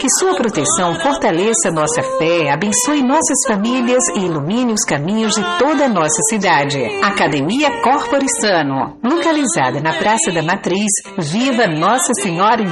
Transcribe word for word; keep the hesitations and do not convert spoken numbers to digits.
Que sua proteção fortaleça nossa fé, abençoe nossas famílias e ilumine os caminhos de toda a nossa cidade. Academia Corporistano, localizada na Praça da Matriz, Viva Nossa Senhora